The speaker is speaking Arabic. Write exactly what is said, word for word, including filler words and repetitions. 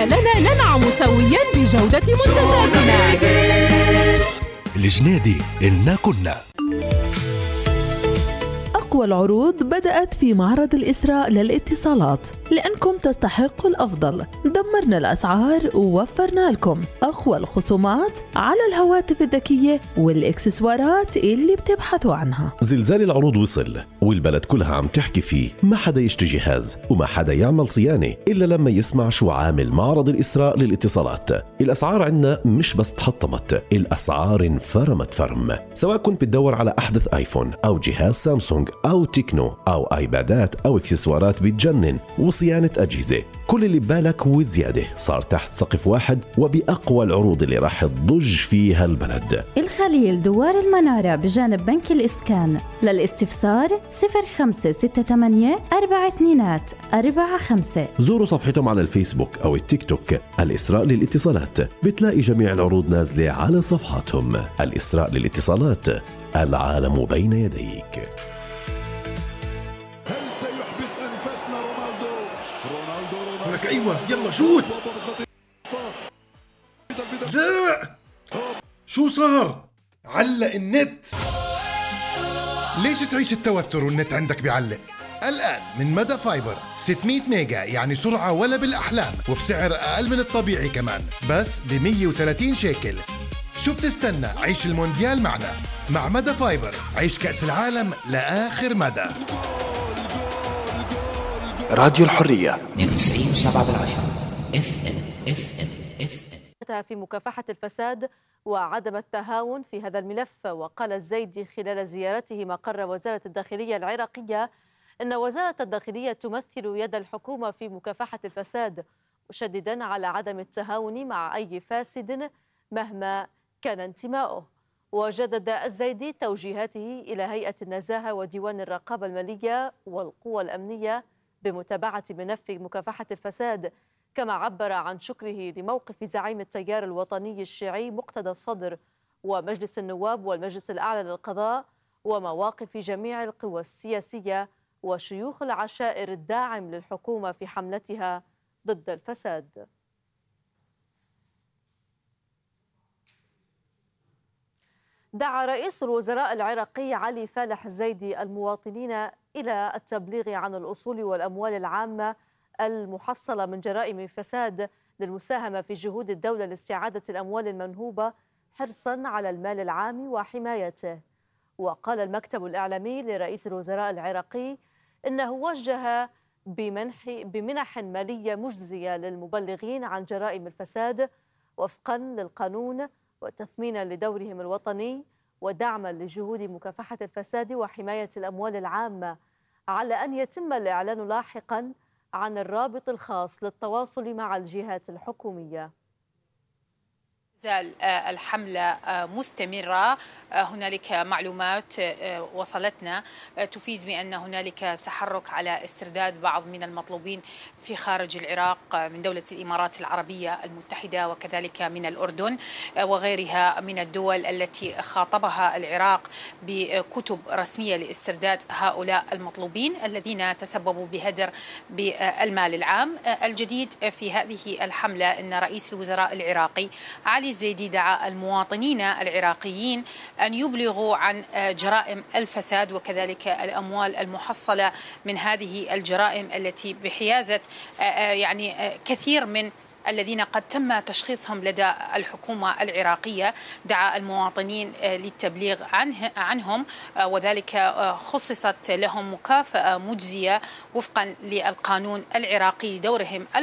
لنا ننعم سويا بجودة منتجاتنا. الجنيدي إلنا كنا. أقوى العروض بدأت في معرض الإسراء للاتصالات، لأنكم تستحقوا الأفضل. دمرنا الأسعار ووفرنا لكم أقوى الخصومات على الهواتف الذكية والإكسسوارات اللي بتبحثوا عنها. زلزال العروض وصل والبلد كلها عم تحكي فيه، ما حدا يشتري جهاز وما حدا يعمل صيانة إلا لما يسمع شو عامل معرض الإسراء للاتصالات. الأسعار عنا مش بس تحطمت، الأسعار انفرمت فرم. سواء كنت بتدور على أحدث آيفون أو جهاز سامسونج أو تكنو أو آيبادات أو إكسسوارات بتجنن وصيانة أجهزة، كل اللي ببالك وزيادة صار تحت سقف واحد وبأقوى العروض اللي راح تضج فيها البلد. الخليل دوار المنارة بجانب بنك الإسكان. للاستفسار صفر خمسة ستة ثمانية أربعة اثنين أربعة خمسة. زوروا صفحتهم على الفيسبوك أو التيك توك الإسراء للاتصالات، بتلاقي جميع العروض نازلة على صفحاتهم. الإسراء للاتصالات، العالم بين يديك. لك ايوه يلا شوت. لا شو صار؟ علق النت. ليش تعيش التوتر والنت عندك بيعلق؟ الآن من مدى فايبر ستمية ميجا، يعني سرعة ولا بالأحلام، وبسعر أقل من الطبيعي كمان، بس ب مية وثلاثين شيكل. شو بتستنى؟ عيش المونديال معنا. مع مدى فايبر عيش كأس العالم لآخر مدى. راديو الحرية اثنين وتسعين وسبعة بالعشرة اف ام اف ام اف ام في مكافحة الفساد وعدم التهاون في هذا الملف. وقال الزيدي خلال زيارته مقر وزارة الداخلية العراقية إن وزارة الداخلية تمثل يد الحكومة في مكافحة الفساد، مشددا على عدم التهاون مع أي فاسد مهما كان انتماؤه. وجدد الزيدي توجيهاته إلى هيئة النزاهة وديوان الرقابة المالية والقوى الأمنية بمتابعة ملف مكافحة الفساد، كما عبر عن شكره لموقف زعيم التيار الوطني الشيعي مقتدى الصدر ومجلس النواب والمجلس الأعلى للقضاء ومواقف جميع القوى السياسية وشيوخ العشائر الداعم للحكومة في حملتها ضد الفساد. دعا رئيس الوزراء العراقي علي فالح الزيدي المواطنين إلى التبليغ عن الأصول والأموال العامة المحصلة من جرائم الفساد للمساهمة في جهود الدولة لاستعادة الأموال المنهوبة حرصا على المال العام وحمايته. وقال المكتب الإعلامي لرئيس الوزراء العراقي إنه وجه بمنح, بمنح مالية مجزية للمبلغين عن جرائم الفساد وفقا للقانون وتثمينا لدورهم الوطني ودعما لجهود مكافحة الفساد وحماية الأموال العامة، على أن يتم الإعلان لاحقا عن الرابط الخاص للتواصل مع الجهات الحكومية. زال الحملة مستمرة. هنالك معلومات وصلتنا تفيد بأن هنالك تحرك على استرداد بعض من المطلوبين في خارج العراق من دولة الإمارات العربية المتحدة وكذلك من الأردن وغيرها من الدول التي خاطبها العراق بكتب رسمية لاسترداد هؤلاء المطلوبين الذين تسببوا بهدر بالمال العام. الجديد في هذه الحملة أن رئيس الوزراء العراقي علي الزيدي دعا المواطنين العراقيين أن يبلغوا عن جرائم الفساد وكذلك الأموال المحصلة من هذه الجرائم التي بحيازة يعني كثير من الذين قد تم تشخيصهم لدى الحكومة العراقية. دعا المواطنين للتبليغ عنه عنهم وذلك خصصت لهم مكافأة مجزية وفقا للقانون العراقي دورهم